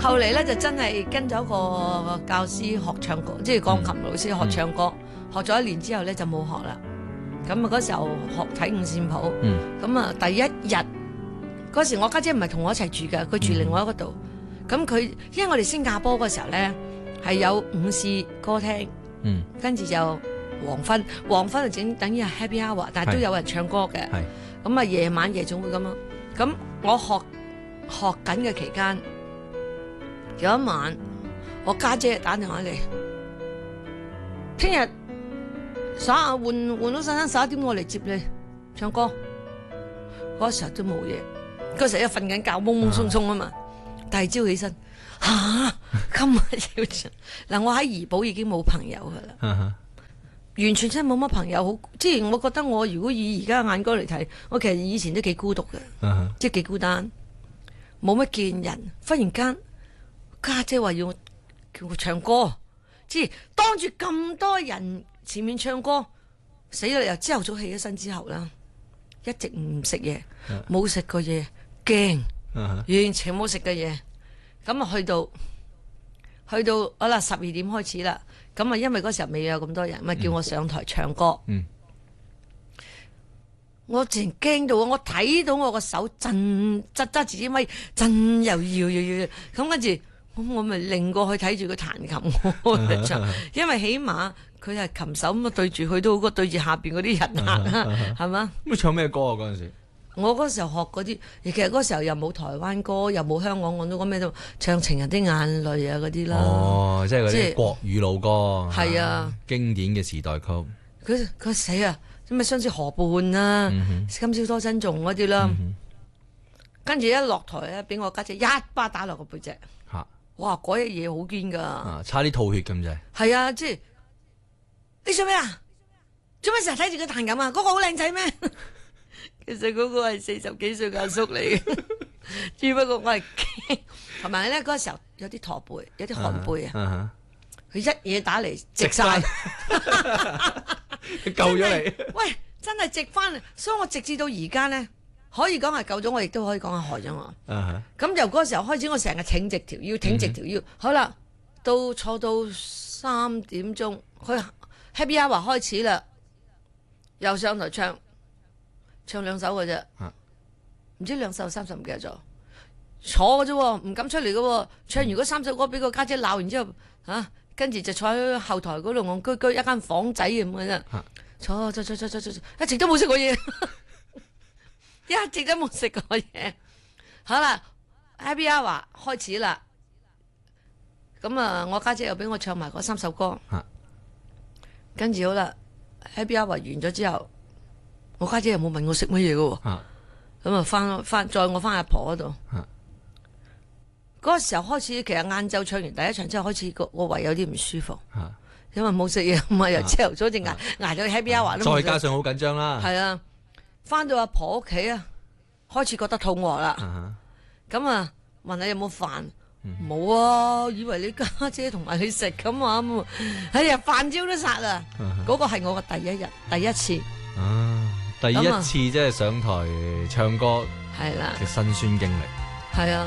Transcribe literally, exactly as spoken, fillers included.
後嚟咧就真係跟咗個教師學唱歌，即係鋼琴老師學唱歌，嗯、學咗一年之後咧就冇學啦。咁啊嗰時候學睇五線譜，咁啊、嗯、第一日嗰時我家姐唔係同我一齊住嘅，佢住另外一個度。咁佢、嗯、因為我哋新加坡嗰時候咧係有午市歌廳，嗯、跟住就黃昏，黃昏就整等於係 happy hour， 但係都有人唱歌嘅。咁啊夜晚夜總會咁咯。咁我學學緊嘅期間，有一晚我家姐打電話嚟，聽日十換換到新生十一點我嚟接你唱歌。嗰時候都冇嘢，嗰時候一瞓緊覺懵懵鬆鬆啊嘛。第二朝起身，吓、啊、今日要唱嗱，我喺怡保已經冇朋友噶啦。完全真係冇乜朋友，好即係我覺得我如果以而家眼光嚟睇，我其實以前都幾孤獨嘅，uh huh. 即係幾孤單，冇乜見人。忽然間家姐話要叫我唱歌，即係當住咁多人前面唱歌，死啦！由朝頭早起咗身之後啦，一直唔食嘢，冇食過嘢，驚，uh huh. 完全冇食嘅嘢。咁啊去到去到好啦，十二點開始啦。咁啊，因為嗰時候未有咁多人，咪叫我上台唱歌。嗯、我自然驚到，我睇到我個手震，揸揸住支咪震又搖搖搖，咁跟住咁我咪擰過去睇住佢彈琴我嚟唱，因為起碼佢係琴手咁啊，對住佢都好過對住下邊嗰啲人啊，係嘛？ 咁唱咩歌啊？嗰陣時？ 我嗰時候學嗰啲，其實嗰時候又冇台灣歌，又冇香港，我都講咩都唱情人的眼淚啊嗰啲啦。 哦，即係嗰啲國語老歌。 係啊，啊經典嘅時代曲。 佢佢死啊！咁咪相思河畔啊，嗯、哼今宵多珍重嗰啲啦。嗯、哼跟住一落台咧，俾我家姐，姐一巴打落個背脊。吓、啊！哇！嗰一嘢好堅噶， 差啲吐血咁滯。 係啊，即係你做咩啊？做咩成日睇住佢彈琴啊？嗰、那個好靚仔咩？其實嗰個係四十幾歲嘅阿叔嚟嘅，只不過我係驚，同埋咧嗰時候有啲駝背，有啲寒背啊，佢、uh huh. 一嘢打嚟直晒， 佢救咗你。 喂，真係直翻，所以我直至到而家咧，可以講係救咗我，亦都可以講係害咗我。咁、uh huh. 由嗰時候開始，我成日挺直條腰，挺直條腰。Uh huh. 好啦，到坐到三點鐘，佢 Happy Hour 開始啦，又上台唱。唱兩首嘅啫，唔、啊、知兩首三首唔記得咗，坐嘅啫，唔敢出嚟嘅。唱完嗰三首歌俾個家姐鬧完之後，吓、啊、跟住就坐喺後台嗰度戇居居一間房仔咁嘅啫，坐坐坐坐坐坐，一直都冇食過嘢，一直都冇食過嘢。好啦 ，Happy Hour 開始啦，咁啊，我家姐又俾我唱埋嗰三首歌，啊、跟住好啦 ，Happy Hour 完咗之後。我家姐又冇問我食乜嘢嘅，咁啊翻翻載我翻阿婆嗰度。嗰、啊、個時候開始，其實晏晝唱完第一場之後，開始個個胃有啲唔舒服，啊、因為冇食嘢，唔係由朝頭早直挨挨到 Happy Hour 都冇。 再加上好緊張啦， 係啊，翻到阿婆屋企啊，開始覺得肚餓啦。咁啊，問下有冇飯？冇、嗯、啊，以為你家姐同埋你食咁啊，哎呀，飯焦都殺啊！嗰、啊、個係我嘅第一日，第一次。 啊第一次即係上台唱歌，係啦嘅辛酸經歷， 係啊。